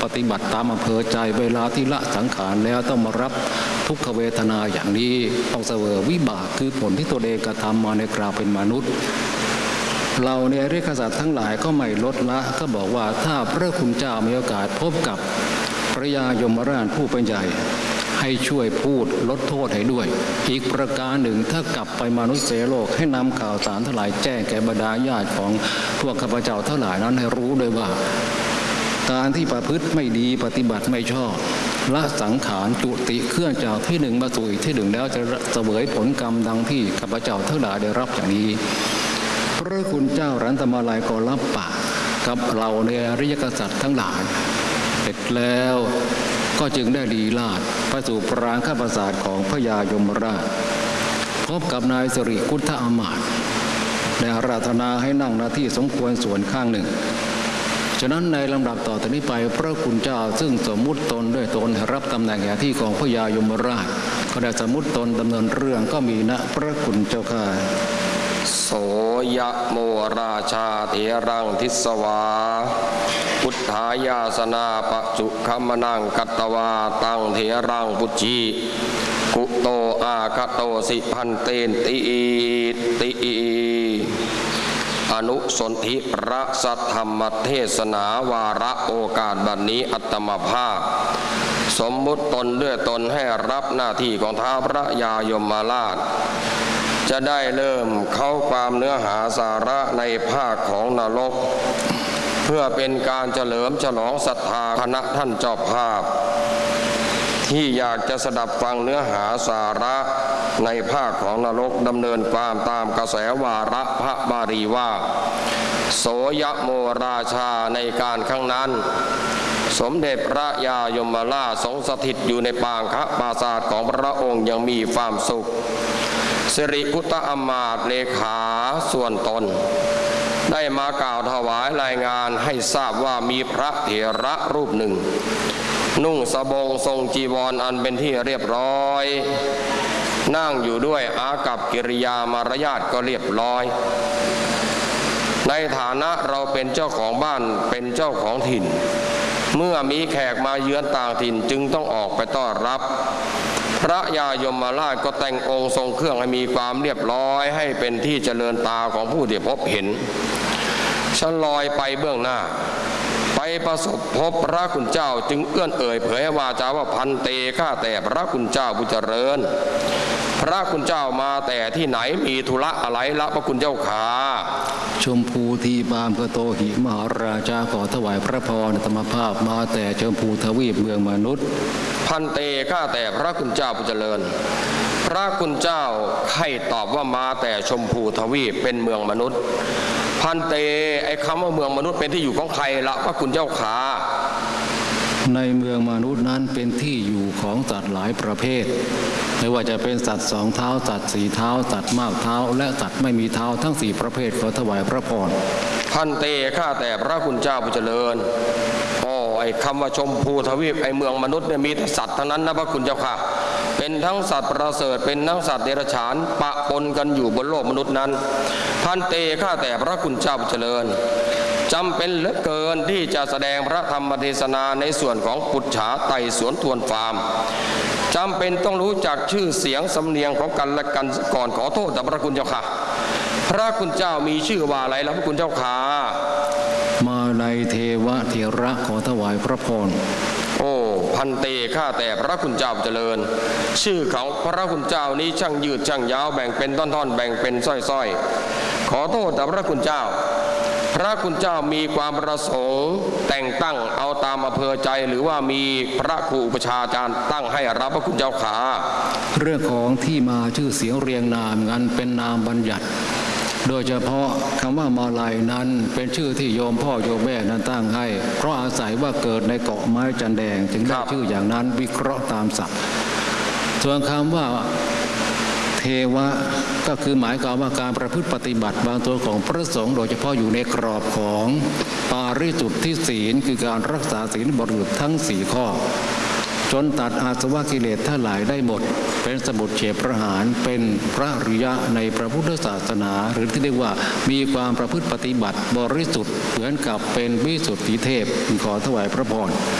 ฏิบัติตามอำเภอใจเวลาที่ละสังขารแล้วต้องมารับทุกขเวทนาอย่างนี้ต้องเสวยวิบากคือผลที่ตัวเองกระทำมาในคราวเป็นมนุษย์เราในอริยสัจทั้งหลายก็ไม่ลดละก็บอกว่าถ้าพระคุณเจ้ามีโอกาสพบกับพระยายมราชผู้เป็นใหญ่ให้ช่วยพูดลดโทษให้ด้วยอีกประการหนึ่งถ้ากลับไปมนุษย์โลกให้นำข่าวสารทั้งหลายแจ้งแก่บรรดาญาติของพวกข้าพเจ้าทั้งหลายนั้นให้รู้ด้วยว่าการที่ประพฤติไม่ดีปฏิบัติไม่ชอบละสังขารจุติเคลื่อนจากที่หนึ่งมาสู่อีกที่หนึ่งแล้วจะเสวยผลกรรมดังที่ข้าพเจ้าทั้งหลายได้รับอย่างนี้พระคุณเจ้ารัตนมาลัยก็รับปากกับเราในอริยสัจทั้งหลายเสร็จแล้วก็จึงได้ลีลาศไปสู่ปรางข้าปราสาทของพระยายมราชพบกับนายสิริคุฏฐอมาตย์ได้อาราธนาให้นั่งหน้าที่สมควรส่วนข้างหนึ่งฉะนั้นในลำดับต่อจากนี้ไปพระคุณเจ้าซึ่งสมมุติตนด้วยตนรับตำแหน่งหน้าที่ของพระยายมราชก็ได้สมมุติตนดำเนินเรื่องก็มีณพระคุณเจ้าข้าโสยะโมราชาเถรังทิสวาพุทธายาสนาปะจุขมนังกัตตวาตังเถรังปุจิกุโตอาคโตสิพันเตนติอนุสนธิพระสัทธรรมเทศนาวาระโอกาสบัดนี้อัตมภาพสมมุติตนด้วยตนให้รับหน้าที่ของท้าวพระยายมราชจะได้เริ่มเข้าความเนื้อหาสาระในภาคของนรกเพื่อเป็นการเฉลิมฉลองศรัทธาคณะท่านเจ้าภาพที่อยากจะสดับฟังเนื้อหาสาระในภาคของนรกดำเนินความตามกระแสวาระพระบาลีว่าโสยโมราชาในการครั้งนั้นสมเด็จพระยายมราชทรงสถิตอยู่ในปางคปราสาทของพระองค์ยังมีความสุขสิริคุฏฐอมาตย์เลขาส่วนตนได้มากล่าวถวายรายงานให้ทราบว่ามีพระเถระรูปหนึ่งนุ่งสบงทรงจีวรอันเป็นที่เรียบร้อยนั่งอยู่ด้วยอากัปกิริยามารยาทก็เรียบร้อยในฐานะเราเป็นเจ้าของบ้านเป็นเจ้าของถิ่นเมื่อมีแขกมาเยือนต่างถิ่นจึงต้องออกไปต้อนรับพระยายมราชก็แต่งองค์ทรงเครื่องให้มีความเรียบร้อยให้เป็นที่เจริญตาของผู้ที่พบเห็นฉันลอยไปเบื้องหน้าไปประสบพบพระคุณเจ้าจึงเอื้อนเอ่ยเผยวาจาว่าพันเตข้าแต่พระคุณเจ้าผู้เจริญพระคุณเจ้ามาแต่ที่ไหนมีธุระอะไรละพระคุณเจ้าขาชมพูทีบามกโตหิมหาราชาขอถวายพระพรธรรมภาพมาแต่ชมพูทวีปเมืองมนุษย์พันเตข้าแต่พระคุณเจ้าผู้เจริญพระคุณเจ้าให้ตอบว่ามาแต่ชมพูทวีปเป็นเมืองมนุษย์พันเตไอ้คำว่าเมืองมนุษย์เป็นที่อยู่ของใครละพระคุณเจ้าขาในเมืองมนุษย์นั้นเป็นที่อยู่ของสัตว์หลายประเภทไม่ว่าจะเป็นสัตว์สองเท้าสัตว์สี่เท้าสัตว์มากเท้าและสัตว์ไม่มีเท้าทั้งสี่ประเภทขอถวายพระพรพันเตข้าแต่พระคุณเจ้าผู้เจริญไอ้คำว่าชมพูทวีปไอ้เมืองมนุษย์เนี่ยมีแต่สัตว์ทั้งนั้นนะพระคุณเจ้าค่ะเป็นทั้งสัตว์ประเสริฐเป็นทั้งสัตว์เดรัจฉานปะปนกันอยู่บนโลกมนุษย์นั้นพันเตข้าแต่พระคุณเจ้าผู้เจริญจำเป็นเหลือเกินที่จะแสดงพระธรรมเทศนาในส่วนของปุจฉาไต่สวนทวนฟาร์มจำเป็นต้องรู้จักชื่อเสียงสำเนียงของกันและกันก่อนขอโทษแต่พระคุณเจ้าค่ะพระคุณเจ้ามีชื่อว่าอะไรล่ะพระคุณเจ้าค่ะมาในเทวะเถระขอถวายพระพรพันเตข้าแต่พระคุณเจ้าเจริญชื่อของพระคุณเจ้านี้ช่างยืดช่างยาวแบ่งเป็นท่อนๆแบ่งเป็นสร้อยๆขอโทษแต่พระคุณเจ้าพระคุณเจ้ามีความประสงค์แต่งตั้งเอาตามอำเภอใจหรือว่ามีพระครูอุปชาจารย์ตั้งให้รับพระคุณเจ้าขาเรื่องของที่มาชื่อเสียงเรียงนามงั้นเป็นนามบัญญัติโดยเฉพาะคำว่ามาลัยนั้นเป็นชื่อที่โยมพ่อโยมแม่นั้นตั้งให้เพราะอาศัยว่าเกิดในเกาะไม้จันแดงจึงได้ชื่ออย่างนั้นวิเคราะห์ตามศัพท์ส่วนคำว่าเทวะก็คือหมายความว่าการประพฤติปฏิบัติบางตัวของพระสงฆ์โดยเฉพาะอยู่ในกรอบของปาริสุทธิศีลคือการรักษาศีลบริสุทธิ์ทั้ง4ข้อจนตัดอาสวะกิเลสทั้งหลายได้หมดเป็นสมุทเฉทประหารเป็นพระอริยะในพระพุทธศาสนาหรือที่เรียกว่ามีความประพฤติปฏิบัติบริสุทธิ์เหมือนกับเป็นวิสุทธิเทพขอถวายพระพร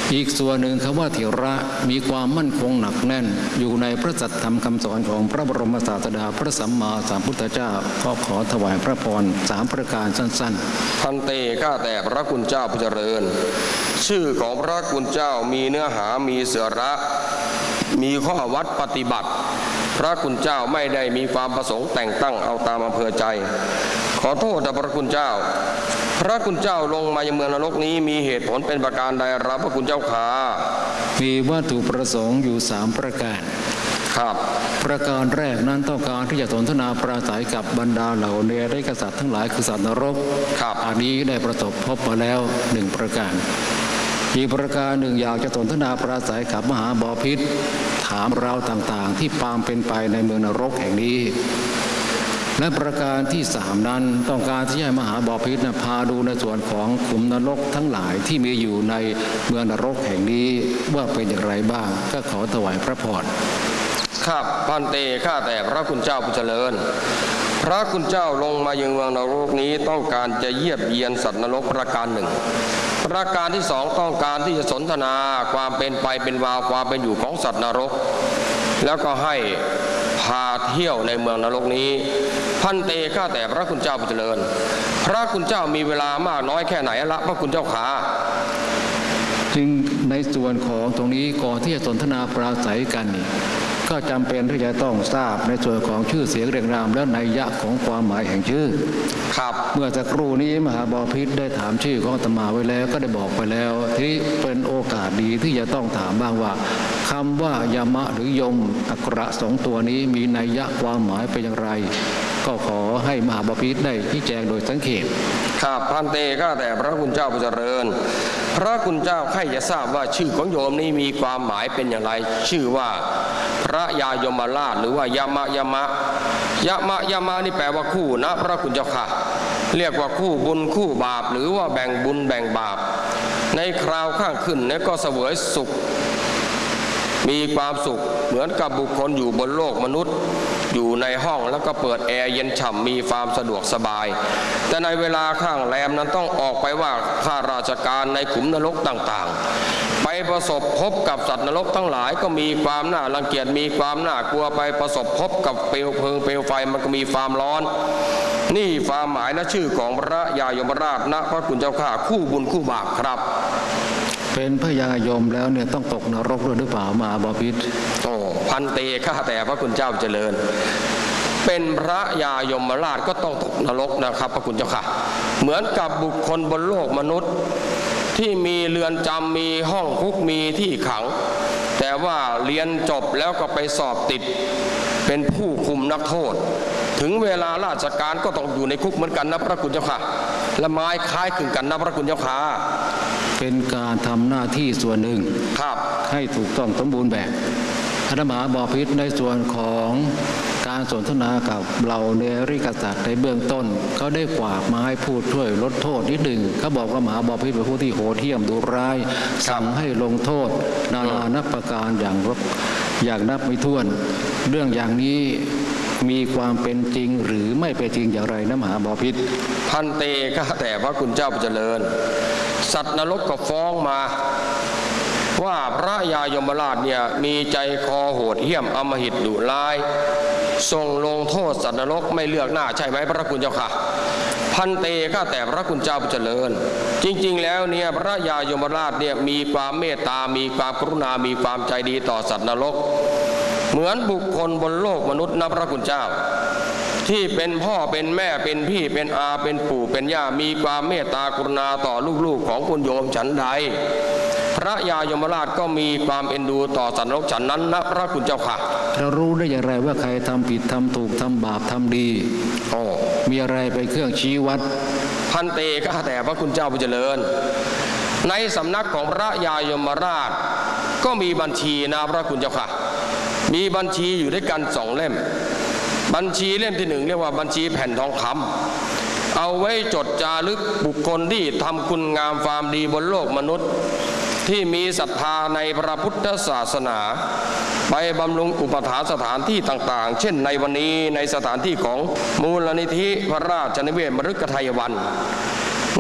อีกส่วนหนึ่งคำว่าเถระมีความมั่นคงหนักแน่นอยู่ในพระสัทธรรมคำสอนของพระบรมศาสดาพระสัมมาสัมพุทธเจ้าก็ขอถวายพระพร3ประการสั้นๆพันเตข้าแต่พระคุณเจ้าผู้เจริญชื่อของพระคุณเจ้ามีเนื้อหามีเสาระมีข้อวัดปฏิบัติพระคุณเจ้าไม่ได้มีความประสงค์แต่งตั้งเอาตามอำเภอใจขอโทษพระคุณเจ้าพระคุณเจ้าลงมายังเมืองนรกนี้มีเหตุผลเป็นประการใดรับพระคุณเจ้าขามีวัตถุประสงค์อยู่3ประการครับประการแรกนั้นต้องการที่จะสนทนาปราศัยกับบรรดาเหล่าเนรกษัตริย์ทั้งหลายคือสัตว์นรกอันนี้ได้ประสบพบมาแล้ว1ประการอีกประการหนึ่งอยากจะสนทนาปราศัยกับมหาบพิตรถามเราต่างๆที่ปางเป็นไปในเมืองนรกแห่งนี้และประการที่3นั้นต้องการที่ให้มหาบพิตรพาดูในส่วนของขุมนรกทั้งหลายที่มีอยู่ในเมืองนรกแห่งนี้ว่าเป็นอย่างไรบ้างก็ขอถวายพระพรครับพันเตข้าแต่พระคุณเจ้าผู้เจริญพระคุณเจ้าลงมายังเมืองนรกนี้ต้องการจะเยียบเยียนสัตว์นรกประการหนึ่งประการที่2ต้องการที่จะสนทนาความเป็นไปเป็นมาความเป็นอยู่ของสัตว์นรกแล้วก็ให้พาเที่ยวในเมืองนรกนี้พันเตข้าแต่พระคุณเจ้าผู้เจริญพระคุณเจ้ามีเวลามากน้อยแค่ไหนละพระคุณเจ้าขาจึงในส่วนของตรงนี้ก่อนที่จะสนทนาปราศัยกันนี่ก็จำเป็นที่จะต้องทราบในส่วนของชื่อเสียงเรียงนามและนัยยะของความหมายแห่งชื่อครับเมื่อสักครู่นี้มหาบพิตรได้ถามชื่อของอาตมาไว้แล้วก็ได้บอกไปแล้วที่เป็นโอกาสดีที่จะต้องถามบ้างว่าคำว่ายามะหรือยมอักขระ2ตัวนี้มีนัยยะความหมายเป็นอย่างไรก็ขอให้มหาบพิตรได้ชี้แจงโดยสังเขปครับพันเตข้าแต่พระคุณเจ้าผู้เจริญพระคุณเจ้าใครจะทราบว่าชื่อของโยมนี้มีความหมายเป็นอย่างไรชื่อว่าพระยายมราชหรือว่ายามะยามะยามะยามะนี่แปลว่าคู่นะพระคุณเจ้าค่ะเรียกว่าคู่บุญคู่บาปหรือว่าแบ่งบุญแบ่งบาปในคราวข้างขึ้นเนี่ยก็เสวยสุขมีความสุขเหมือนกับบุคคลอยู่บนโลกมนุษย์อยู่ในห้องแล้วก็เปิดแอร์เย็นฉ่ำมีความสะดวกสบายแต่ในเวลาข้างแรมนั้นต้องออกไปว่าข้าราชการในขุมนรกต่างๆไปประสบพบกับสัตว์นรกทั้งหลายก็มีความน่ารังเกียจมีความน่ากลัวไปประสบพบกับเปลวเพลิงเปลวไฟมันก็มีความร้อนนี่ความหมายนะชื่อของพระยายมราชนะพระคุณเจ้าข้าคู่บุญคู่บาปครับเป็นพระยายมแล้วเนี่ยต้องตกนรกด้วยหรือเปล่ามาบพิตรพันเตข้าแต่พระคุณเจ้าเจริญเป็นพระยายมราชก็ต้องตกนรกนะครับพระคุณเจ้าค่ะเหมือนกับบุคคลบนโลกมนุษย์ที่มีเรือนจำมีห้องคุกมีที่ขังแต่ว่าเรียนจบแล้วก็ไปสอบติดเป็นผู้คุมนักโทษถึงเวลาราชการก็ต้องอยู่ในคุกเหมือนกันนะพระคุณเจ้าค่ะและไม้คล้ายคลึงกันนะพระคุณเจ้าค่ะเป็นการทำหน้าที่ส่วนหนึ่งครับให้ถูกต้องสมบูรณ์แบบอาตมาบพิตรในส่วนของการสนทนากับเราเนรกษัตริย์ในเบื้องต้นเขาได้ฝากมาให้พูดช่วยลดโทษนิดหนึ่งเขาบอกว่ามหาบพิตรเป็นผู้ที่โหดเหี้ยมดุร้ายสั่งให้ลงโทษนานานับประการอย่างนับไม่ถ้วนเรื่องอย่างนี้มีความเป็นจริงหรือไม่เป็นจริงอย่างไรนะมหาบพิตรพันเตข้าแต่พระคุณเจ้าเจริญสัตว์นรกก็ฟ้องมาว่าพระยายมราชเนี่ยมีใจคอโหดเหี้ยมอำมหิตดุร้ายทรงลงโทษสัตว์นรกไม่เลือกหน้าใช่ไหมพระคุณเจ้าค่ะพันเตข้าแต่พระคุณเจ้าเจริญจริงๆแล้วเนี่ยพระยายมราชเนี่ยมีความเมตตามีความกรุณามีความใจดีต่อสัตว์นรกเหมือนบุคคลบนโลกมนุษย์นะพระคุณเจ้าที่เป็นพ่อเป็นแม่เป็นพี่เป็นอาเป็นปู่เป็นย่ามีความเมตตากรุณาต่อลูกๆของคุณโยมฉันใดพระยายมราชก็มีความเอ็นดูต่อสัตว์นรกฉันนั้นนะพระคุณเจ้าค่ะเรารู้ได้อย่างไรว่าใครทำผิดทำถูกทำบาปทำดีมีอะไรเป็นเครื่องชี้วัดพันเตข้าแต่พระคุณเจ้าผู้เจริญในสำนักของพระยายมราชก็มีบัญชีนะพระคุณเจ้าค่ะมีบัญชีอยู่ด้วยกัน2 เล่มบัญชีเล่มที่1เรียกว่าบัญชีแผ่นทองคำเอาไว้จดจารึกบุคคลที่ทำคุณงามความดีบนโลกมนุษย์ที่มีศรัทธาในพระพุทธศาสนาไปบำรุงอุปถัมภ์สถานที่ต่างๆเช่นในวันนี้ในสถานที่ของมูลนิธิพระราชนิเวศมฤคทายวัน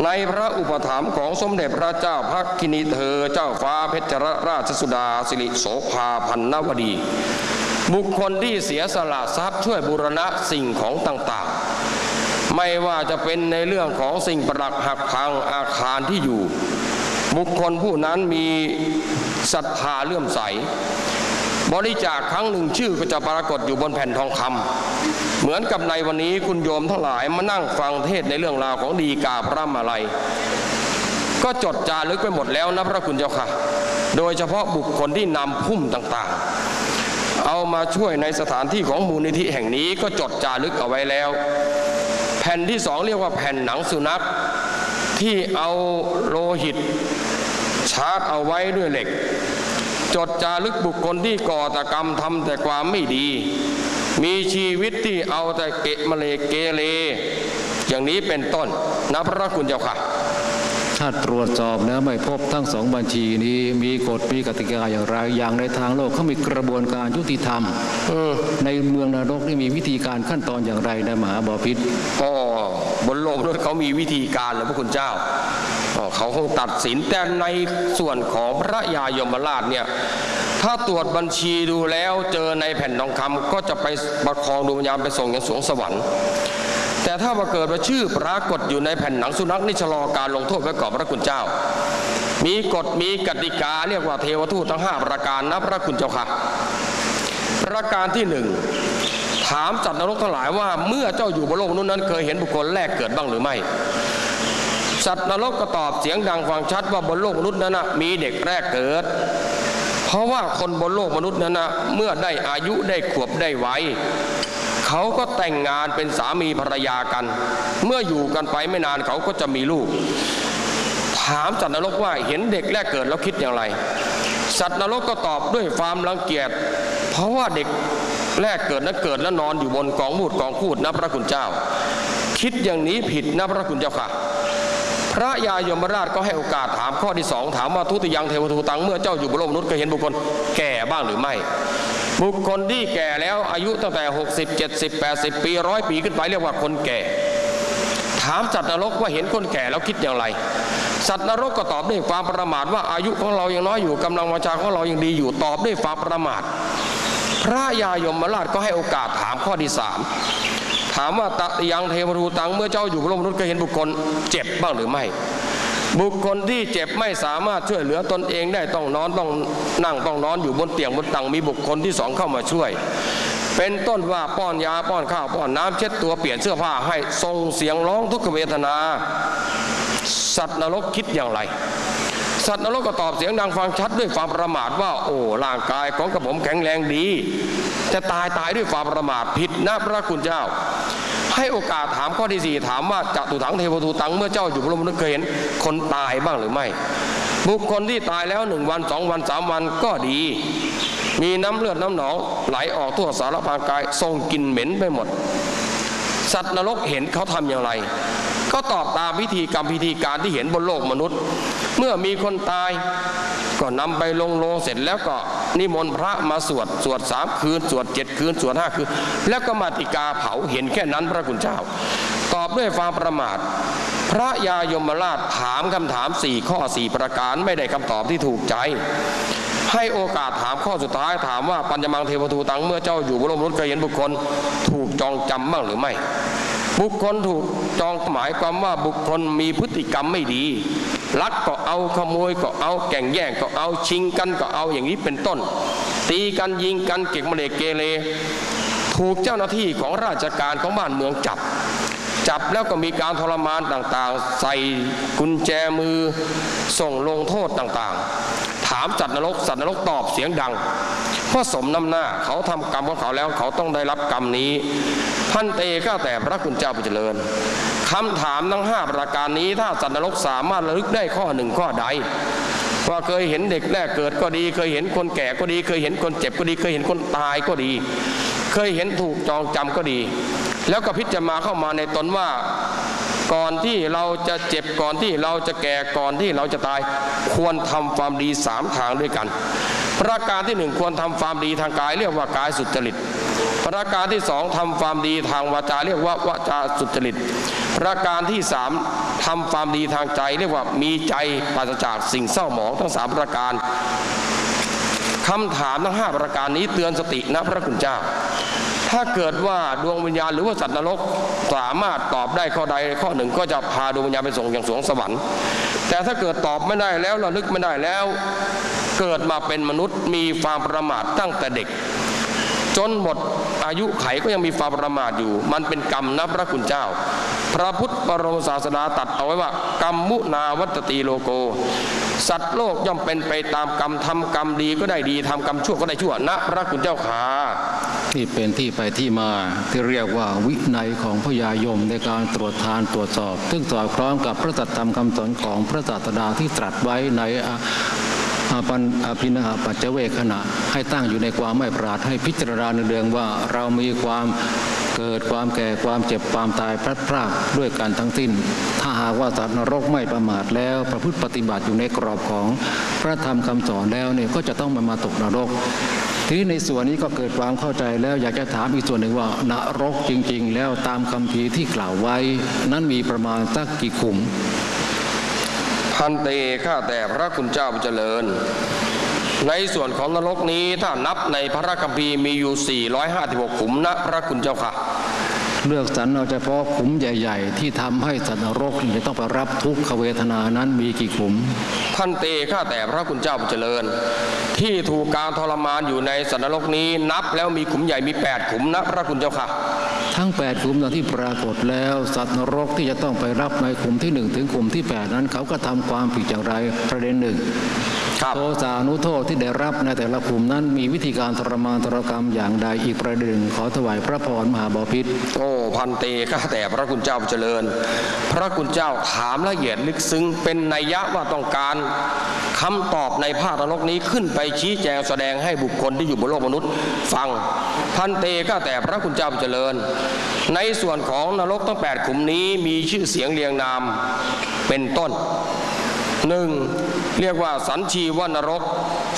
ในพระอุปถัมภ์ของสมเด็จพระเจ้าพักคินีเธอเจ้าฟ้าเพชรราชสุดาสิริโสภาพันนวดีบุคคลที่เสียสละทรัพย์ช่วยบูรณะสิ่งของต่างๆไม่ว่าจะเป็นในเรื่องของสิ่งปรักหักพังอาคารที่อยู่บุคคลผู้นั้นมีศรัทธาเลื่อมใสบริจาคครั้งหนึ่งชื่อก็จะปรากฏอยู่บนแผ่นทองคำเหมือนกับในวันนี้คุณโยมทั้งหลายมานั่งฟังเทศในเรื่องราวของดีกาพระมาลัยก็จดจารึกไปหมดแล้วนะพระคุณเจ้าค่ะโดยเฉพาะบุคคลที่นำพุ่มต่างๆเอามาช่วยในสถานที่ของมูลนิธิแห่งนี้ก็จดจารึกเอาไว้แล้วแผ่นที่สองเรียกว่าแผ่นหนังสุนัขที่เอาโลหิตชาร์จเอาไว้ด้วยเหล็กจดจารึกบุคคลที่ก่อแต่กรรมทำแต่ความไม่ดีมีชีวิตที่เอาแต่เกะมะเลเกเรอย่างนี้เป็นต้นนะพระคุณเจ้าค่ะถ้าตรวจสอบแล้วไม่พบทั้งสองบัญชีนี้มีกฎมีกติกาอย่างไรอย่างในทางโลกเขามีกระบวนการยุติธรรมในเมืองนรกนี่มีวิธีการขั้นตอนอย่างไรในมหาบพิตรบนโลกนั้นเขามีวิธีการเลยพระคุณเจ้าเขาคงตัดสินแต่ในส่วนของพระยายมราชเนี่ยถ้าตรวจบัญชีดูแล้วเจอในแผ่นทองคำก็จะไปประคองดวงวิญญาณไปส่งยังสวงสวรรค์แต่ถ้ามาเกิดว่าชื่อปรากฏอยู่ในแผ่นหนังสุนัขนี่ชะลอการลงโทษไว้ก่อนพระคุณเจ้ามีกฎมีกติกาเรียกว่าเทวทูตทั้ง5ประการนะพระคุณเจ้าค่ะประการที่1ถามสัตว์นรกทั้งหลายว่าเมื่อเจ้าอยู่บนโลกนู้นนั้นเคยเห็นบุคคลแรกเกิดบ้างหรือไม่สัตว์นรกก็ตอบเสียงดังฟังชัดว่าบนโลกมนุษย์นั้นมีเด็กแรกเกิดเพราะว่าคนบนโลกมนุษย์นั้นเมื่อได้อายุได้ขวบได้วัยเขาก็แต่งงานเป็นสามีภรรยากันเมื่ออยู่กันไปไม่นานเขาก็จะมีลูกถามสัตว์นรกว่าเห็นเด็กแรกเกิดแล้วคิดอย่างไรสัตว์นรกก็ตอบด้วยความรังเกียจเพราะว่าเด็กแรกเกิดนั้นเกิดแล้วนอนอยู่บนกองมูดกองคูดนะพระคุณเจ้าคิดอย่างนี้ผิดนะพระคุณเจ้าค่ะพระยายมราชก็ให้โอกาสถามข้อที่2ถามว่าทุติยังเทวทูตังเมื่อเจ้าอยู่บนโลกมนุษย์เคยเห็นบุคคลแก่บ้างหรือไม่บุคคลที่แก่แล้วอายุตั้งแต่60 70 80 ปี100 ปีขึ้นไปเรียกว่าคนแก่ถามสัตว์นรกว่าเห็นคนแก่แล้วคิดอย่างไรสัตว์นรกก็ตอบด้วยความประมาทว่าอายุของเรายังน้อยอยู่กำลังวาจาของเรายังดีอยู่ตอบด้วยความประมาทพระยายมราชก็ให้โอกาสถามข้อที่3ถามว่าตติยังเทวทูตังเมื่อเจ้าอยู่บนโลกมนุษย์เคยเห็นบุคคลเจ็บบ้างหรือไม่บุคคลที่เจ็บไม่สามารถช่วยเหลือตนเองได้ต้องนอนต้องนั่งต้องนอนอยู่บนเตียงบนตังมีบุคคลที่2เข้ามาช่วยเป็นต้นว่าป้อนยาป้อนข้าวป้อนน้ำเช็ดตัวเปลี่ยนเสื้อผ้าให้ส่งเสียงร้องทุกขเวทนาสัตว์นรกคิดอย่างไรสัตว์นรกก็ตอบเสียงดังฟังชัดด้วยความประมาทว่าโอ้ร่างกายของกระผมแข็งแรงดีจะตายด้วยความประมาทผิดนะพระคุณเจ้าให้โอกาสถามข้อที่4ถามว่าจตุถังเทวทูตังเมื่อเจ้าอยู่บนโลกมนุษย์เคยเห็นคนตายบ้างหรือไม่บุคคลที่ตายแล้ว1 วัน2 วัน3 วันก็ดีมีน้ำเลือดน้ำหนองไหลออกทั่วสารพางกายทรงกลิ่นเหม็นไปหมดสัตว์นรกเห็นเขาทำอย่างไรก็ตอบตามพิธีกรรมพิธีการที่เห็นบนโลกมนุษย์เมื่อมีคนตายก็นำไปลงโลงเสร็จแล้วก็นิมนต์พระมาสวด3 คืนสวด7 คืนสวด5 คืนแล้วก็มาติกาเผาเห็นแค่นั้นพระคุณเจ้าตอบด้วยความประมาทพระยายมราชถามคำถาม4 ข้อ 4 ประการไม่ได้คำตอบที่ถูกใจให้โอกาสถามข้อสุดท้ายถามว่าปัญญมังเทวทูตังเมื่อเจ้าอยู่บนโลกมนุษย์เคยเห็นบุคคลถูกจองจำบ้างหรือไม่บุคคลถูกจองหมายความว่าบุคคลมีพฤติกรรมไม่ดีลักก็เอาขโมยก็เอาแก่งแย่งก็เอาชิงกันก็เอาอย่างนี้เป็นต้นตีกันยิงกันเก็กมะเลเกเรถูกเจ้าหน้าที่ของราชการของบ้านเมืองจับแล้วก็มีการทรมานต่างๆใส่กุญแจมือส่งลงโทษต่างๆถามสัตว์นรกตอบเสียงดังเพราะสมน้ำหน้าเขาทำกรรมของเขาแล้วเขาต้องได้รับกรรมนี้พันเตก็แต่พระคุณเจ้าผู้เจริญคำถามทั้ง5ประการนี้ถ้าสัตว์นรกสามารถระลึกได้ข้อ1ข้อใดว่าเคยเห็นเด็กแรกเกิดก็ดีเคยเห็นคนแก่ก็ดีเคยเห็นคนเจ็บก็ดีเคยเห็นคนตายก็ดีเคยเห็นถูกจองจำก็ดีแล้วก็พิจารณาเข้ามาในตนว่าก่อนที่เราจะเจ็บก่อนที่เราจะแก่ก่อนที่เราจะตายควรทำความดี3 ทางด้วยกันประการที่1ควรทำความดีทางกายเรียกว่ากายสุจริตประการที่2ทำความดีทางวาจาเรียกว่าวาจาสุจริตประการที่3 ทำความดีทางใจเรียกว่ามีใจปราศจากสิ่งเศร้าหมองทั้ง3ประการคำถามทั้ง5ประการนี้เตือนสตินะพระคุณเจ้าถ้าเกิดว่าดวงวิญญาณหรือว่าสัตว์นรกสามารถตอบได้ข้อใดข้อหนึ่งก็จะพาดวงวิญญาณไปส่งอย่างสวงสวรรค์แต่ถ้าเกิดตอบไม่ได้แล้วระลึกไม่ได้แล้วเกิดมาเป็นมนุษย์มีความประมาทตั้งแต่เด็กจนหมดอายุไขก็ยังมีความประมาทอยู่มันเป็นกรรมนะพระคุณเจ้าพระพุทธบรมศาสดาตรัสเอาไว้ว่ากรรมมุนาวัตติโลโกสัตว์โลกย่อมเป็นไปตามกรรมทำกรรมดีก็ได้ดีทำกรรมชั่วก็ได้ชั่วนะพระคุณเจ้าขาที่เป็นที่ไปที่มาที่เรียกว่าวินัยของพญายมในการตรวจทานตรวจสอบซึ่งสอดคล้องกับพระสัทธรรมคำสอนของพระศาสดาที่ตรัสไว้ในอภินาปัจเจเวคขณะให้ตั้งอยู่ในความไม่ปราดให้พิจารณาเนืองว่าเรามีความเกิดความแก่ความเจ็บความตายพลัดพรากด้วยกันทั้งสิ้นถ้าหากว่าสัตว์นรกไม่ประมาทแล้วประพฤติปฏิบัติอยู่ในกรอบของพระธรรมคำสอนแล้วเนี่ยก็จะต้องมาตกนรกทีนี้ในส่วนนี้ก็เกิดความเข้าใจแล้วอยากจะถามอีกส่วนหนึ่งว่านรกจริงๆแล้วตามคัมภีร์ที่กล่าวไว้นั้นมีประมาณสักกี่ขุมพันเตข้าแต่พระคุณเจ้าเจริญในส่วนของนรกนี้ถ้านับในพระคัมภีร์มีอยู่456ขุมนะพระคุณเจ้าค่ะเลือกสรรเอาเฉพาะขุมใหญ่ๆที่ทำให้สัตว์นรกจะต้องไปรับทุกขเวทนานั้นมีกี่ขุมพันเตข้าแต่พระคุณเจ้าเจริญที่ถูกการทรมานอยู่ในสัตว์นรกนี้นับแล้วมีขุมใหญ่มี8ขุมนะพระคุณเจ้าค่ะทั้ง8ขุมที่ปรากฏแล้วสัตว์นรกที่จะต้องไปรับในขุมที่1ถึงขุมที่8นั้นเขาก็ทำความผิดอย่างไรประเด็นหนึ่งโทสานุโทษที่ได้รับในแต่ละขุมนั้นมีวิธีการทรมานทรกรรมอย่างใดอีกประเด็นขอถวายพระพรมหาบพิตรโอ้พันเตข้าแต่พระคุณเจ้าเจริญพระคุณเจ้าถามละเอียดลึกซึ้งเป็นนัยยะว่าต้องการคำตอบในภาคนรกนี้ขึ้นไปชี้แจงแสดงให้บุคคลที่อยู่บนโลกมนุษย์ฟังพันเตข้าแต่พระคุณเจ้าเจริญในส่วนของนรกทั้ง8ขุมนี้มีชื่อเสียงเรียงนามเป็นต้น1เรียกว่าสัญชีวนรก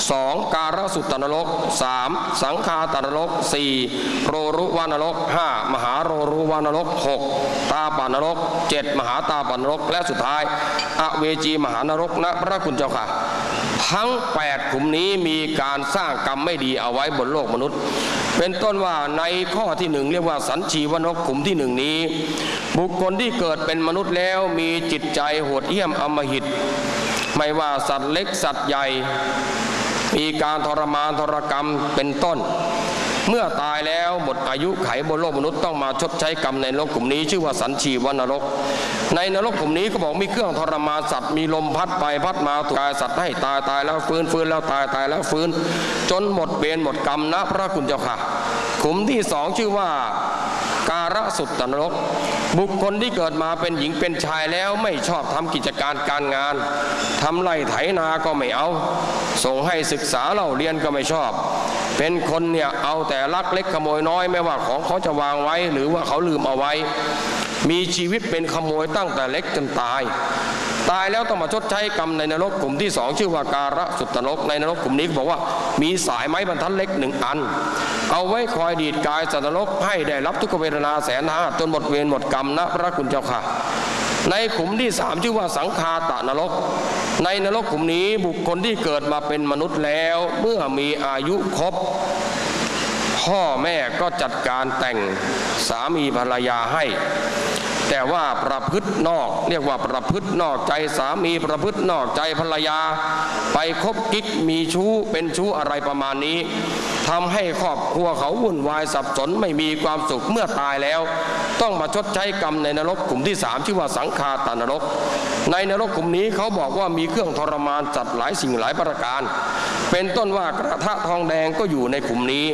2การสุตตนรก3สังฆาตนรก4โรรุวานรก5มหาโรรุวานรก6ตาปานรก7มหาตาปานรกและสุดท้ายอเวจีมหานรกนะพระคุณเจ้าค่ะทั้ง8ขุมนี้มีการสร้างกรรมไม่ดีเอาไว้บนโลกมนุษย์เป็นต้นว่าในข้อที่1เรียกว่าสัญชีวนรกขุมที่1นี้บุคคลที่เกิดเป็นมนุษย์แล้วมีจิตใจโหดเหี้ยมอำมหิตไม่ว่าสัตว์เล็กสัตว์ใหญ่มีการทรมานทรกรรมเป็นต้นเมื่อตายแล้วหมดอายุไขบนโลกมนุษย์ต้องมาชดใช้กรรมในนรกกลุ่มนี้ชื่อว่าสัญชีวนรกในนรกกลุ่มนี้ก็บอกมีเครื่องทรมานสัตว์มีลมพัดไปพัดมาถูกกายสัตว์ให้ตายตายแล้วฟื้นฟื้นแล้วตายตายแล้วฟื้นจนหมดเวรหมดกรรมนะพระคุณเจ้าค่ะกลุ่มที่2ชื่อว่าการสุตตนรกบุคคลที่เกิดมาเป็นหญิงเป็นชายแล้วไม่ชอบทำกิจการการงานทำไร่ไถนาก็ไม่เอาส่งให้ศึกษาเล่าเรียนก็ไม่ชอบเป็นคนเนี่ยเอาแต่ลักเล็กขโมยน้อยไม่ว่าของเขาจะวางไว้หรือว่าเขาลืมเอาไว้มีชีวิตเป็นขโมยตั้งแต่เล็กจนตายแล้วต้องมาชดใช้กรรมในนรกกลุ่มที่2ชื่อว่าการสุตตนรกในนรกกลุ่มนี้บอกว่ามีสายไม้บรรทัดเล็ก1อันเอาไว้คอยดีดกายสัตว์นรกให้ได้รับทุกขเวทนา1,500,000จนหมดเวรหมดกรรมนะพระคุณเจ้าค่ะในกลุ่มที่3ชื่อว่าสังฆาตนรกในนรกกลุ่มนี้บุคคลที่เกิดมาเป็นมนุษย์แล้วเมื่อมีอายุครบพ่อแม่ก็จัดการแต่งสามีภรรยาให้แต่ว่าประพฤตินอกเรียกว่าประพฤตินอกใจสามีประพฤตินอกใจภรรยาไปคบกิ๊กมีชู้เป็นชู้อะไรประมาณนี้ทำให้ครอบครัวเขาวุ่นวายสับสนไม่มีความสุขเมื่อตายแล้วต้องมาชดใช้กรรมในนรกกลุ่มที่3ชื่อว่าสังฆาตนรกในนรกกลุ่มนี้เขาบอกว่ามีเครื่องทรมานจัดหลายสิ่งหลายประการเป็นต้นว่ากระทะทองแดงก็อยู่ในกลุ่มนี้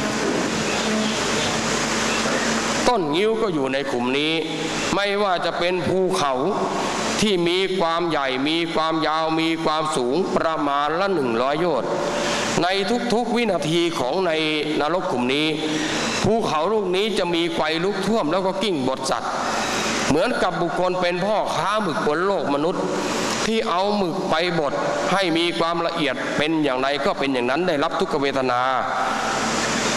ต้นงิ้วก็อยู่ในกลุ่มนี้ไม่ว่าจะเป็นภูเขาที่มีความใหญ่มีความยาวมีความสูงประมาณละ100โยชน์ในทุกๆวินาทีของในนรกกลุ่มนี้ภูเขาลูกนี้จะมีไฟลุกท่วมแล้วก็กิ้งบดสัตว์เหมือนกับบุคคลเป็นพ่อค้าหมึกบนโลกมนุษย์ที่เอาหมึกไปบดให้มีความละเอียดเป็นอย่างไรก็เป็นอย่างนั้นได้รับทุกขเวทนา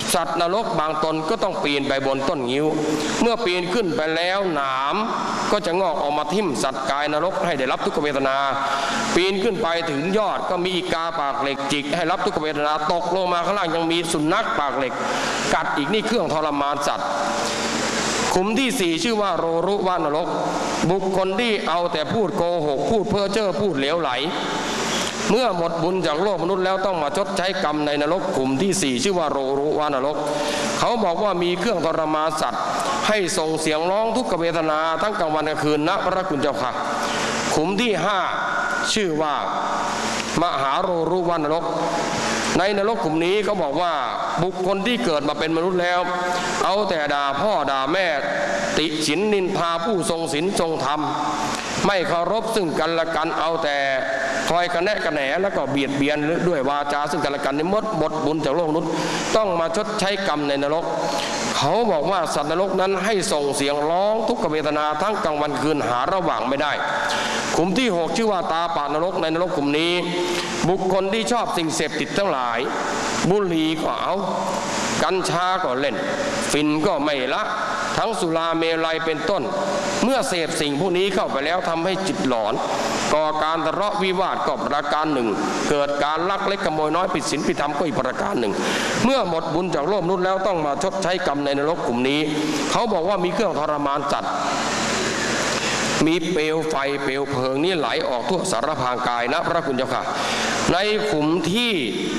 สัตว์นรกบางตนก็ต้องปีนไปบนต้นงิ้วเมื่อปีนขึ้นไปแล้วหนามก็จะงอกออกมาทิ่มสัตว์กายนรกให้ได้รับทุกขเวทนาปีนขึ้นไปถึงยอดก็มีอีกาปากเหล็กจิกให้รับทุกขเวทนาตกลงมาข้างล่างยังมีสุนัขปากเหล็กกัดอีกนี่เครื่องทรมานสัตว์ขุมที่ 4ชื่อว่าโรรุวานรกบุคคลที่เอาแต่พูดโกหกพูดเพ้อเจ้อพูดเหลวไหลเมื่อหมดบุญจากโลกมนุษย์แล้วต้องมาชดใช้กรรมในนรกกลุ่มที่ 4ชื่อว่าโรรุวานรกเขาบอกว่ามีเครื่องทรมานสัตว์ให้ส่งเสียงร้องทุกขเวทนาทั้งกลางวันกลางคืนนะพระคุณเจ้าค่ะขุมที่ 5ชื่อว่ามหาโรรุวานรกในนรกกลุ่มนี้เขาบอกว่าบุคคลที่เกิดมาเป็นมนุษย์แล้วเอาแต่ด่าพ่อด่าแม่ติฉินนินทาผู้ทรงศีลทรงธรรมไม่เคารพซึ่งกันและกันเอาแต่คอยกระแนะกระแหนแล้วก็เบียดเบียนด้วยวาจาซึ่งกันและกันนี่หมดบุญจากโลกมนุษย์ต้องมาชดใช้กรรมในนรกเขาบอกว่าสัตว์นรกนั้นให้ส่งเสียงร้องทุกขเวทนาทั้งกลางวันคืนหาระหว่างไม่ได้กลุ่มที่ 6ชื่อว่าตาปานรกในนรกกลุ่มนี้บุคคลที่ชอบสิ่งเสพติดทั้งหลายบุหรี่ก็เอากัญชาก็เล่นฝิ่นก็ไม่ละทั้งสุราเมลัยเป็นต้นเมื่อเสพสิ่งพวกนี้เข้าไปแล้วทำให้จิตหลอนก่อการทะเลาะวิวาทก็ประการหนึ่งเกิดการลักเล็กขโมยน้อยผิดศีลผิดธรรมก็อีกประการหนึ่งเมื่อหมดบุญจากโลกมนุษย์แล้วต้องมาชดใช้กรรมในนรกกลุ่มนี้เขาบอกว่ามีเครื่องทรมานจัดมีเปลวไฟเปลวเพลิงนี่ไหลออกทั่วสารพางกายนะพระคุณเจ้าค่ะในขุมที่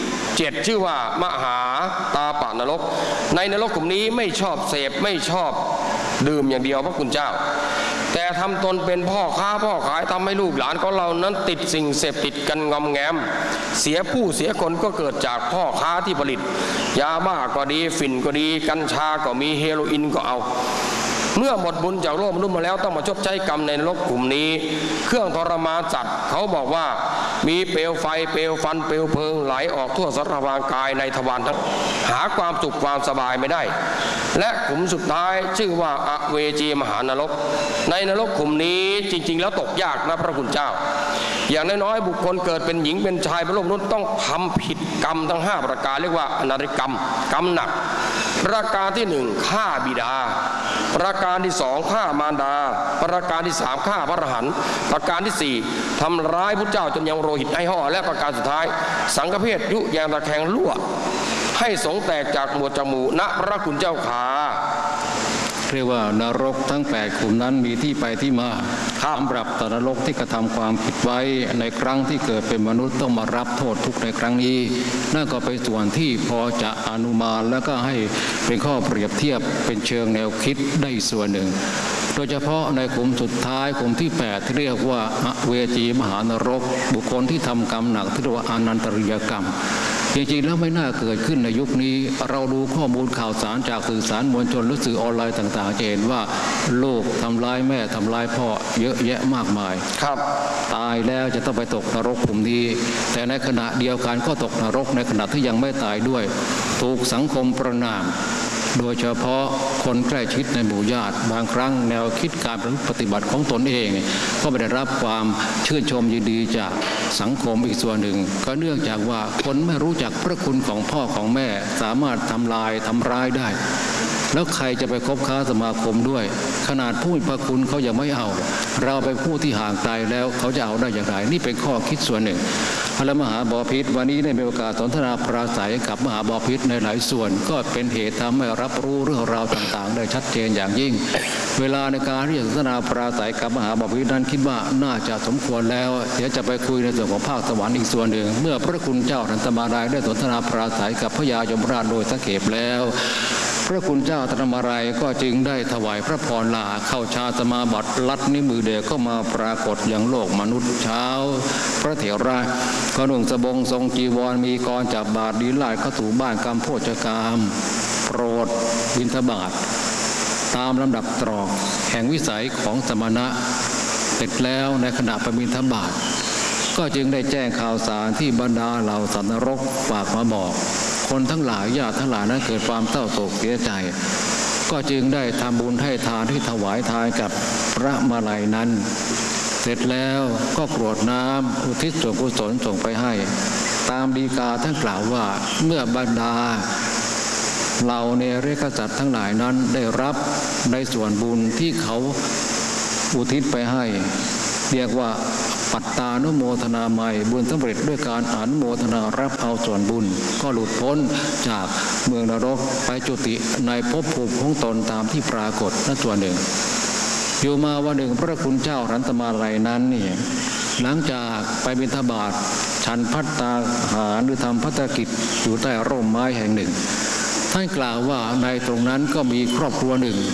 7ชื่อว่ามหาตาปานรกในนรกกลุ่มนี้ไม่ชอบเสพไม่ชอบดื่มอย่างเดียวพระคุณเจ้าแต่ทำตนเป็นพ่อค้าพ่อขายทำให้ลูกหลานของเรานั้นติดสิ่งเสพติดกันงอมแงมเสียผู้เสียคนก็เกิดจากพ่อค้าที่ผลิตยาบ้าก็ดีฝิ่นก็ดีกัญชาก็มีเฮโรอีนก็เอาเมื่อหมดบุญจากโลกมนุษย์มาแล้วต้องมาชดใช้กรรมในนรกกลุ่มนี้เครื่องทรมานสัตว์เขาบอกว่ามีเปลวไฟเปลวฟันเปลวเพลิงไหลออกทั่วสารพางกายในทวารทั้งหาความสุขความสบายไม่ได้และขุมสุดท้ายชื่อว่าอเวจีมหานรกในนรกขุมนี้จริงๆแล้วตกยากนะพระคุณเจ้าอย่างน้อยๆบุคคลเกิดเป็นหญิงเป็นชายบนโลกมนุษย์ต้องทำผิดกรรมทั้ง5ประการเรียกว่าอนาริกรรมกรรมหนักประการที่1ฆ่าบิดาประการที่2ฆ่ามารดาประการที่3ฆ่าพระอรหันต์ประการที่4ทำร้ายพระเจ้าจนยังโลหิตให้ห่อและประการสุดท้ายสังฆเพศยุแยงตะแคงรั่วให้สงแตกจากหมวดจมูกณพระคุณเจ้าขาเรียกว่านรกทั้ง8ขุมนั้นมีที่ไปที่มาสำหรับตนรกที่กระทำความผิดไว้ในครั้งที่เกิดเป็นมนุษย์ต้องมารับโทษทุกในครั้งนี้นั่นก็เป็นส่วนที่พอจะอนุมานแล้วก็ให้เป็นข้อเปรียบเทียบเป็นเชิงแนวคิดได้ส่วนหนึ่งโดยเฉพาะในขุมสุดท้ายขุมที่8ที่เรียกว่าอเวจีมหานรกบุคคลที่ทำกรรมหนักที่เรียกว่าอนันตริยกรรมจริงๆแล้วไม่น่าเกิดขึ้นในยุคนี้เราดูข้อมูลข่าวสารจากสื่อสารมวลชนหรือสื่อออนไลน์ต่างๆจะเห็นว่าลูกทำร้ายแม่ทำร้ายพ่อเยอะแยะมากมายครับตายแล้วจะต้องไปตกนรกกลุ่มนี้แต่ในขณะเดียวกันก็ตกนรกในขณะที่ยังไม่ตายด้วยถูกสังคมประณามโดยเฉพาะคนใกล้ชิดในหมู่ญาติบางครั้งแนวคิดการปฏิบัติของตนเองก็ไม่ได้รับความชื่นชมยินดีจากสังคมอีกส่วนหนึ่งก็เนื่องจากว่าคนไม่รู้จักพระคุณของพ่อของแม่สามารถทำร้ายได้แล้วใครจะไปคบค้าสมาคมด้วยขนาดผู้มีพระคุณเขายังไม่เอาเราไปผู้ที่ห่างไกลแล้วเขาจะเอาได้อย่างไรนี่เป็นข้อคิดส่วนหนึ่งและมหาบพิตรวันนี้ได้มีโอกาสสนทนาปราศัยกับมหาบพิตรในหลายส่วนก็เป็นเหตุทำให้รับรู้เรื่องราวต่างๆได้ชัดเจนอย่างยิ่งเวลาในการที่จะสนทนาปราศัยกับมหาบพิตรนั้นคิดว่าน่าจะสมควรแล้วเดี๋ยวจะไปคุยในส่วนของภาคสวรรค์อีกส่วนหนึ่งเมื่อพระคุณเจ้าทันตมารายได้สนทนาปราศัยกับพระยายมราชโดยสังเขปแล้วพระคุณเจ้าธรรมารายก็จึงได้ถวายพระพรลาเข้าฌานสมาบัติลัดนิ้วมือเด็กก็มาปรากฏอย่างโลกมนุษย์เช้าพระเถระก็นุ่งสบงทรงจีวรมีกรจับบาตรดีลาดเข้าสู่บ้านกรรมโพชกามโปรดบิณฑบาตตามลำดับตรอกแห่งวิสัยของสมณะเสร็จแล้วในขณะไปบิณฑบาตก็จึงได้แจ้งข่าวสารที่บรรดาเหล่าสัตว์นรกฝากมาบอกคนทั้งหลายญาติทั้งหลายนั้นเกิดความเศร้าโศกเสียใจก็จึงได้ทำบุญให้ทานที่ถวายทานกับพระมาลัยนั้นเสร็จแล้วก็กรวดน้ำอุทิศส่วนกุศลส่งไปให้ตามฎีกาท่านกล่าวว่าเมื่อบรรดาเราในเรียกษัตริย์ทั้งหลายนั้นได้รับในส่วนบุญที่เขาอุทิศไปให้เรียกว่าปัตตานุโมทนาใหม่บุญสำเร็จด้วยการอนุโมทนารับเอาส่วนบุญก็หลุดพ้นจากเมืองนรกไปจุติในภพภูมิของตนตามที่ปรากฏนั่นส่วนหนึ่งอยู่มาวันหนึ่งพระคุณเจ้ารัตมาลัยนั้นนี่หลังจากไปบิณฑบาตฉันภัตตาหารหรือทำภัตตกิจอยู่ใต้ร่มไม้แห่งหนึ่งท่านกล่าวว่าในตรงนั้นก็มีครอบครัวหนึ่ง